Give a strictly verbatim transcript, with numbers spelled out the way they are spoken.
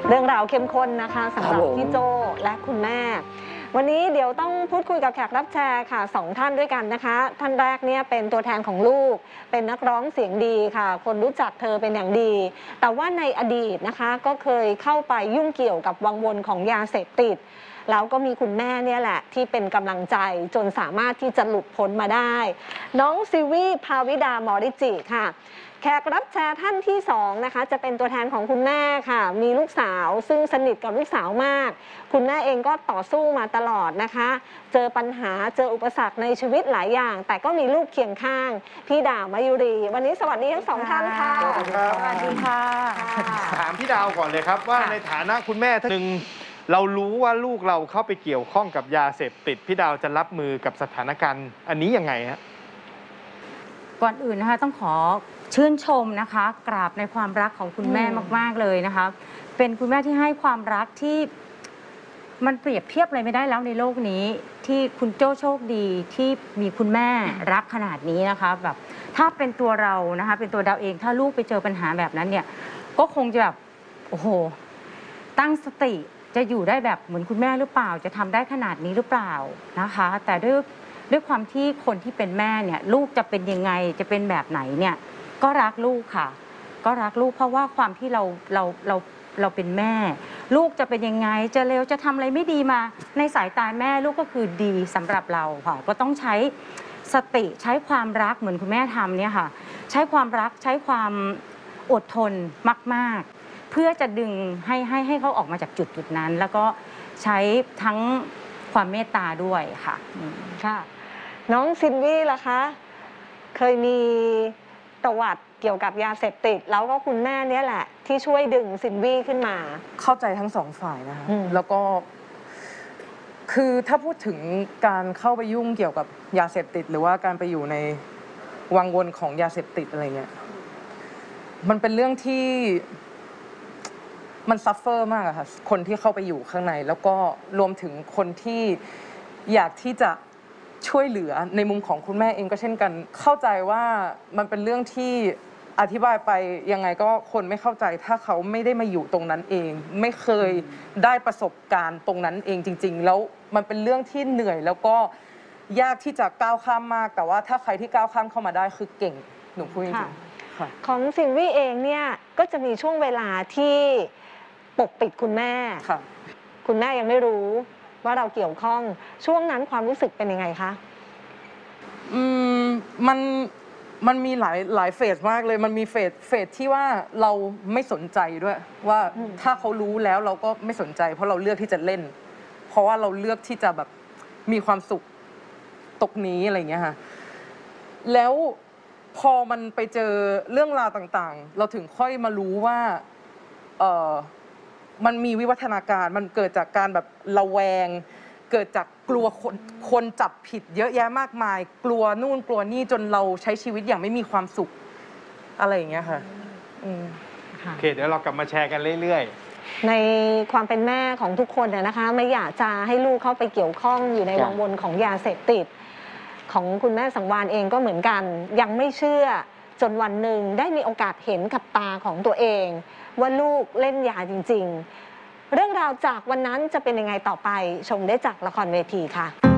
เรื่องราวเข้มข้นนะคะสำหรับพี่โจและคุณแม่วันนี้เดี๋ยวต้องพูดคุยกับแขกรับเชิญค่ะสองท่านด้วยกันนะคะท่านแรกเนี่ยเป็นตัวแทนของลูกเป็นนักร้องเสียงดีค่ะคนรู้จักเธอเป็นอย่างดีแต่ว่าในอดีตนะคะก็เคยเข้าไปยุ่งเกี่ยวกับวังวนของยาเสพติดแล้วก็มีคุณแม่เนี่ยแหละที่เป็นกำลังใจจนสามารถที่จะหลุดพ้นมาได้น้องซิวี่ภาวิดามอริจิค่ะแขกรับเชิญท่านที่สองนะคะจะเป็นตัวแทนของคุณแม่ค่ะมีลูกสาวซึ่งสนิทกับลูกสาวมากคุณแม่เองก็ต่อสู้มาตลอดนะคะเจอปัญหาเจออุปสรรคในชีวิตหลายอย่างแต่ก็มีลูกเคียงข้างพี่ดาวมายุรีวันนี้สวัสดีทั้งสองท่านค่ะสวัสดีครับสวัสดีค่ะถามพี่ดาวก่อนเลยครับว่าในฐานะคุณแม่ท่านหนึ่งเรารู้ว่าลูกเราเข้าไปเกี่ยวข้องกับยาเสพติดพี่ดาวจะรับมือกับสถานการณ์อันนี้ยังไงฮะก่อนอื่นนะคะต้องขอชื่นชมนะคะกราบในความรักของคุณแม่มากๆเลยนะคะเป็นคุณแม่ที่ให้ความรักที่มันเปรียบเทียบอะไรไม่ได้แล้วในโลกนี้ที่คุณโจ้โชคดีที่มีคุณแม่รักขนาดนี้นะคะแบบถ้าเป็นตัวเรานะคะเป็นตัวดาวเองถ้าลูกไปเจอปัญหาแบบนั้นเนี่ยก็คงจะแบบโอ้โหตั้งสติจะอยู่ได้แบบเหมือนคุณแม่หรือเปล่าจะทำได้ขนาดนี้หรือเปล่านะคะแต่ด้วยด้วยความที่คนที่เป็นแม่เนี่ยลูกจะเป็นยังไงจะเป็นแบบไหนเนี่ยก็รักลูกค่ะก็รักลูกเพราะว่าความที่เราเราเราเราเป็นแม่ลูกจะเป็นยังไงจะเลวจะทำอะไรไม่ดีมาในสายตาแม่ลูกก็คือดีสำหรับเราค่ะก็ต้องใช้สติใช้ความรักเหมือนคุณแม่ทำเนี่ยค่ะใช้ความรักใช้ความอดทนมากๆเพื่อจะดึงให้ให้ให้เขาออกมาจากจุดจุดนั้นแล้วก็ใช้ทั้งความเมตตาด้วยค่ะค่ะน้องซินวี่ล่ะคะเคยมีประวัติเกี่ยวกับยาเสพติดแล้วก็คุณแม่เนี่ยแหละที่ช่วยดึงซินวี่ขึ้นมาเข้าใจทั้งสองฝ่ายนะคะแล้วก็คือถ้าพูดถึงการเข้าไปยุ่งเกี่ยวกับยาเสพติดหรือว่าการไปอยู่ในวังวนของยาเสพติดอะไรเงี้ยมันเป็นเรื่องที่มันซัฟเฟอร์มากอะค่ะคนที่เข้าไปอยู่ข้างในแล้วก็รวมถึงคนที่อยากที่จะช่วยเหลือในมุมของคุณแม่เองก็เช่นกันเข้าใจว่ามันเป็นเรื่องที่อธิบายไปยังไงก็คนไม่เข้าใจถ้าเขาไม่ได้มาอยู่ตรงนั้นเองไม่เคยได้ประสบการณ์ตรงนั้นเองจริงๆแล้วมันเป็นเรื่องที่เหนื่อยแล้วก็ยากที่จะก้าวข้ามมากแต่ว่าถ้าใครที่ก้าวข้ามเข้ามาได้คือเก่งหนูพูดจริงๆของซินวี่เองเนี่ยก็จะมีช่วงเวลาที่ปกปิดคุณแม่คุณแม่ยังไม่รู้ว่าเราเกี่ยวข้องช่วงนั้นความรู้สึกเป็นยังไงคะอืมมันมันมีหลายหลายเฟสมากเลยมันมีเฟสเฟสที่ว่าเราไม่สนใจด้วยว่าถ้าเขารู้แล้วเราก็ไม่สนใจเพราะเราเลือกที่จะเล่นเพราะว่าเราเลือกที่จะแบบมีความสุขตกนี้อะไรอย่างเงี้ยค่ะแล้วพอมันไปเจอเรื่องราวต่างๆเราถึงค่อยมารู้ว่าเออมันมีวิวัฒนาการมันเกิดจากการแบบระแวงเกิดจากกลัวคนคนจับผิดเยอะแยะมากมายกลัวนู่นกลัวนี่จนเราใช้ชีวิตอย่างไม่มีความสุขอะไรอย่างเงี้ยค่ะโอเคเดี๋ยวเรากลับมาแชร์กันเรื่อยๆในความเป็นแม่ของทุกคนนะคะไม่อยากจะให้ลูกเข้าไปเกี่ยวข้องอยู่ในวังวนของยาเสพติดของคุณแม่สังวาลเองก็เหมือนกันยังไม่เชื่อจนวันหนึ่งได้มีโอกาสเห็นกับตาของตัวเองว่าลูกเล่นยาจริงๆเรื่องราวจากวันนั้นจะเป็นยังไงต่อไปชมได้จากละครเวทีค่ะ